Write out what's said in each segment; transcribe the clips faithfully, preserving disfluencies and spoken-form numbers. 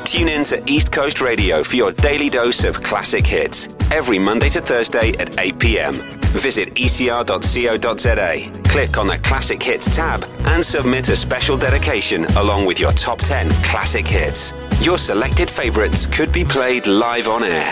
Tune in to East Coast Radio for your daily dose of classic hits, every Monday to Thursday at eight p.m. Visit e c r dot co dot z a, click on the Classic Hits tab, and submit a special dedication along with your top ten classic hits. Your selected favourites could be played live on air.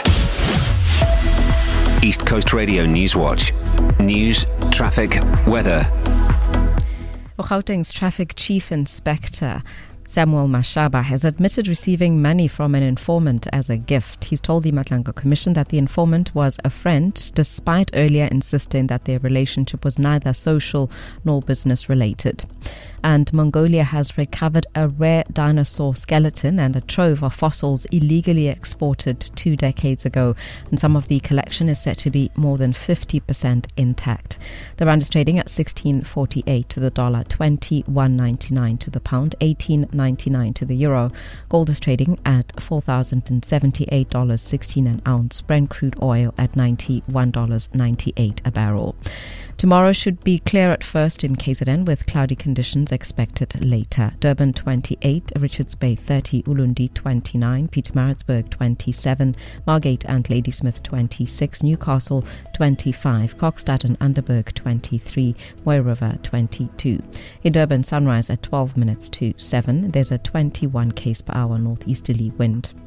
East Coast Radio Newswatch. News, traffic, weather. Gauteng's Traffic Chief Inspector Samuel Mashaba has admitted receiving money from an informant as a gift. He's told the Matlanga Commission that the informant was a friend, despite earlier insisting that their relationship was neither social nor business related. And Mongolia has recovered a rare dinosaur skeleton and a trove of fossils illegally exported two decades ago. And some of the collection is said to be more than fifty percent intact. The rand is trading at sixteen forty-eight to the dollar, twenty-one ninety-nine to the pound, eighteen ninety-nine to the euro. Gold is trading at four thousand seventy-eight dollars and sixteen cents an ounce. Brent crude oil at ninety-one dollars and ninety-eight cents a barrel. Tomorrow should be clear at first in K Z N, with cloudy conditions expected later. Durban twenty-eight, Richards Bay thirty, Ulundi twenty-nine, Pietermaritzburg twenty-seven, Margate and Ladysmith twenty-six, Newcastle twenty-five, Kokstad and Underberg twenty-three, Moy River twenty-two. In Durban, sunrise at twelve minutes to seven. There's a twenty-one k's per hour northeasterly wind.